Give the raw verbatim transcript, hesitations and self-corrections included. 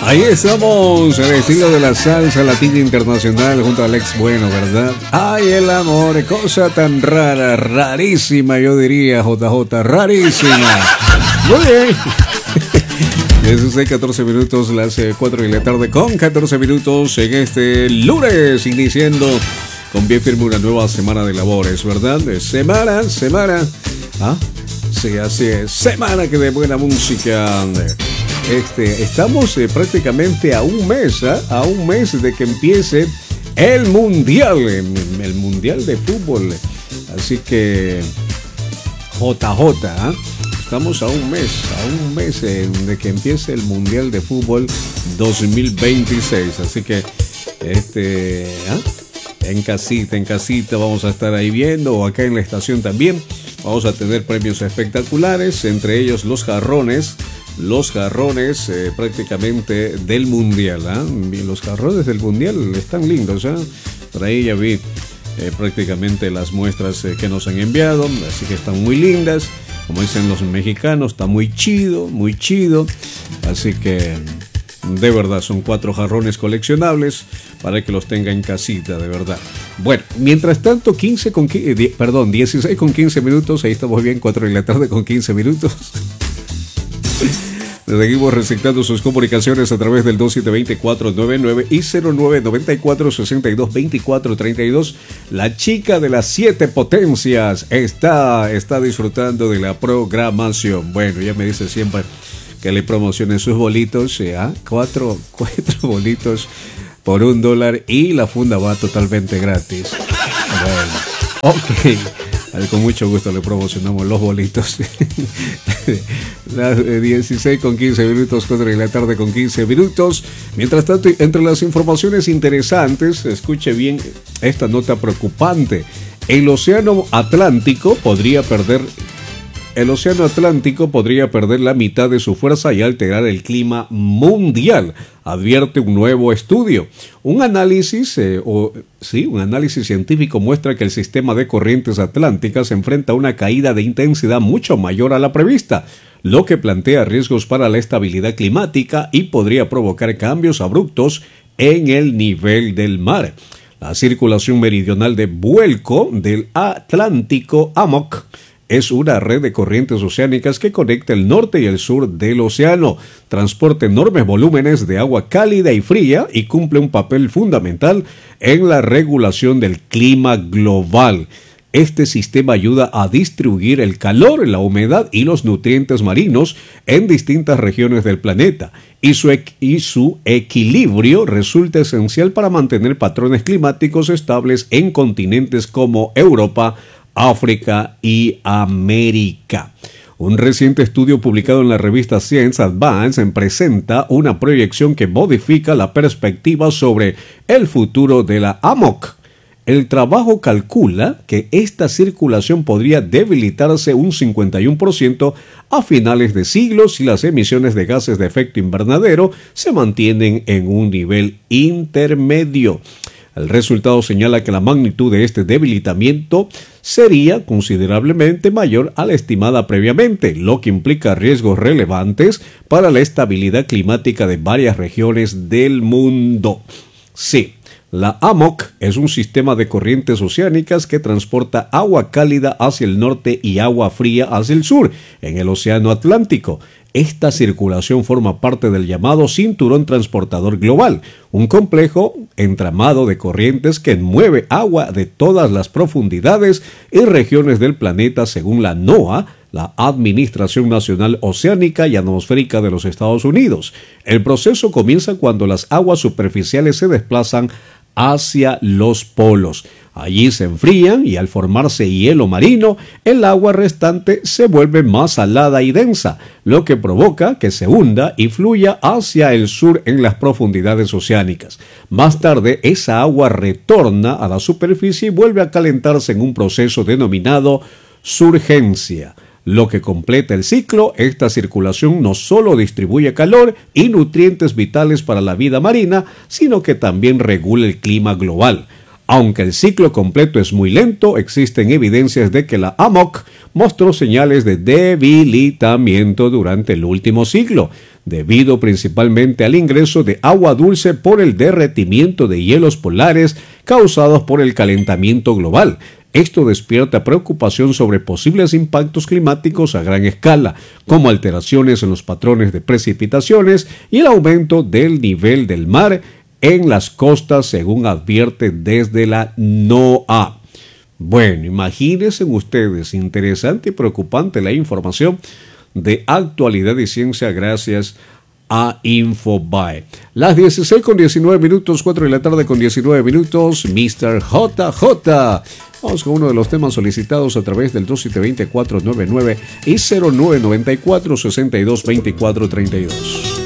Ahí estamos, el estilo de la salsa latina internacional junto a Alex Bueno, ¿verdad? Ay, el amor, cosa tan rara, rarísima, yo diría, J J, rarísima. Muy bien. dieciséis, catorce minutos, las cuatro de la tarde con catorce minutos en este lunes, iniciando con pie firme una nueva semana de labores, ¿verdad? Semana, semana, ¿ah? Sí, así es, semana que de buena música. Este, estamos eh, prácticamente a un mes, ¿eh? a un mes de que empiece el mundial, el mundial de fútbol. Así que J J, ¿eh? Estamos a un mes, a un mes eh, de que empiece el mundial de fútbol dos mil veintiséis. Así que este, ¿eh? en casita, en casita vamos a estar ahí viendo, o acá en la estación también. Vamos a tener premios espectaculares, entre ellos los jarrones. Los jarrones eh, prácticamente del mundial, ¿eh? Los jarrones del mundial están lindos, ¿eh? Por ahí ya vi eh, prácticamente las muestras eh, que nos han enviado, así que están muy lindas. Como dicen los mexicanos, está muy chido, muy chido. Así que de verdad son cuatro jarrones coleccionables para que los tenga en casita, de verdad. Bueno, mientras tanto, quince con, eh, perdón, dieciséis con quince minutos, ahí estamos bien, cuatro de la tarde con quince minutos. Seguimos receptando sus comunicaciones a través del dos siete dos cero cuatro nueve nueve y cero nueve nueve cuatro seis dos dos cuatro tres dos. La chica de las siete potencias está, está disfrutando de la programación. Bueno, ya me dice siempre que le promocionen sus bolitos, ¿eh? cuatro, cuatro bolitos por un dólar y la funda va totalmente gratis. Bueno, ok. Con mucho gusto le promocionamos los bolitos. Las dieciséis con quince minutos, cuatro de la tarde con quince minutos. Mientras tanto, entre las informaciones interesantes, escuche bien esta nota preocupante. El océano Atlántico podría perder... El océano Atlántico podría perder la mitad de su fuerza y alterar el clima mundial, advierte un nuevo estudio. Un análisis, eh, o, sí, un análisis científico muestra que el sistema de corrientes atlánticas enfrenta una caída de intensidad mucho mayor a la prevista, lo que plantea riesgos para la estabilidad climática y podría provocar cambios abruptos en el nivel del mar. La circulación meridional de vuelco del Atlántico, A M O C, es una red de corrientes oceánicas que conecta el norte y el sur del océano, transporta enormes volúmenes de agua cálida y fría y cumple un papel fundamental en la regulación del clima global. Este sistema ayuda a distribuir el calor, la humedad y los nutrientes marinos en distintas regiones del planeta, y su, y su equilibrio resulta esencial para mantener patrones climáticos estables en continentes como Europa, África y América. Un reciente estudio publicado en la revista Science Advance presenta una proyección que modifica la perspectiva sobre el futuro de la A M O C. El trabajo calcula que esta circulación podría debilitarse un cincuenta y uno por ciento a finales de siglo si las emisiones de gases de efecto invernadero se mantienen en un nivel intermedio. El resultado señala que la magnitud de este debilitamiento sería considerablemente mayor a la estimada previamente, lo que implica riesgos relevantes para la estabilidad climática de varias regiones del mundo. Sí, la A M O C es un sistema de corrientes oceánicas que transporta agua cálida hacia el norte y agua fría hacia el sur, en el océano Atlántico. Esta circulación forma parte del llamado Cinturón Transportador Global, un complejo entramado de corrientes que mueve agua de todas las profundidades y regiones del planeta según la NOAA, la Administración Nacional Oceánica y Atmosférica de los Estados Unidos. El proceso comienza cuando las aguas superficiales se desplazan hacia los polos. Allí se enfrían y al formarse hielo marino, el agua restante se vuelve más salada y densa, lo que provoca que se hunda y fluya hacia el sur en las profundidades oceánicas. Más tarde, esa agua retorna a la superficie y vuelve a calentarse en un proceso denominado surgencia. Lo que completa el ciclo, esta circulación no solo distribuye calor y nutrientes vitales para la vida marina, sino que también regula el clima global. Aunque el ciclo completo es muy lento, existen evidencias de que la A M O C mostró señales de debilitamiento durante el último siglo. debido principalmente al ingreso de agua dulce por el derretimiento de hielos polares causados por el calentamiento global. Esto despierta preocupación sobre posibles impactos climáticos a gran escala, como alteraciones en los patrones de precipitaciones y el aumento del nivel del mar en las costas, según advierte desde la NOAA. Bueno, imagínense ustedes, interesante y preocupante la información de actualidad y ciencia gracias a Infobae. Las dieciséis con diecinueve minutos, cuatro de la tarde con diecinueve minutos, mister J J. Vamos con uno de los temas solicitados a través del dos siete dos cero, cuatro nueve nueve y cero nueve nueve cuatro, seis dos dos cuatro tres dos.